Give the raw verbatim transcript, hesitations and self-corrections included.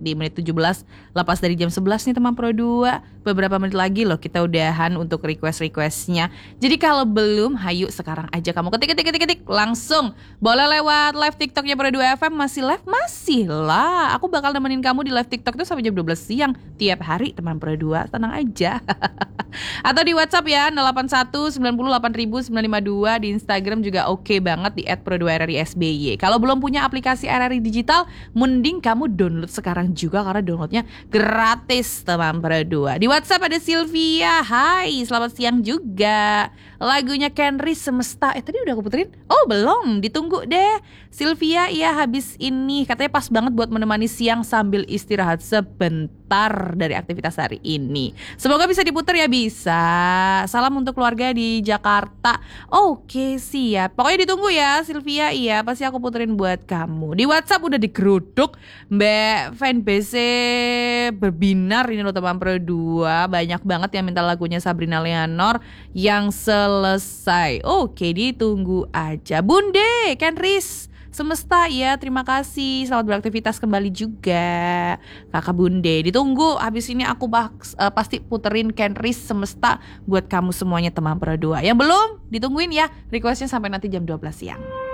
di menit tujuh belas. Lepas dari jam sebelas nih teman Pro dua. Beberapa menit lagi loh kita udahan untuk request-requestnya. Jadi kalau belum, hayu sekarang aja kamu ketik ketik ketik ketik langsung. Boleh lewat live TikToknya Pro dua F M. Masih live? Masih lah. Aku bakal nemenin kamu di live TikTok tuh sampai jam dua belas siang tiap hari teman Pro dua. Tenang aja. Atau di WhatsApp ya nol delapan satu sembilan nol delapan sembilan lima dua. Di Instagram juga oke banget di et pro dua r r i s b y. Kalau belum punya aplikasi R R I Digital, mending kamu download sekarang juga karena downloadnya gratis teman Pro dua. Di WhatsApp ada Sylvia. Hai, selamat siang juga. Lagunya Kenris Semesta. Eh tadi udah aku puterin? Oh belum, ditunggu deh. Sylvia, iya habis ini katanya pas banget buat menemani siang sambil istirahat sebentar dari aktivitas hari ini. Semoga bisa diputar ya, bisa. Salam untuk keluarga di Jakarta. Oke siap. Pokoknya ditunggu ya Sylvia, iya pasti aku puterin buat kamu. Di WhatsApp udah digeruduk Mbak fanbase berbinar ini loh teman Pro dua. Banyak banget yang minta lagunya Sabrina Leonor yang selesai. Oke ditunggu aja. Bunde, Kenris Semesta ya, terima kasih. Selamat beraktivitas kembali juga Kakak Bunde. Ditunggu, habis ini aku baks, uh, pasti puterin Kenris Semesta buat kamu semuanya teman Pro dua. Yang belum, ditungguin ya requestnya sampai nanti jam dua belas siang.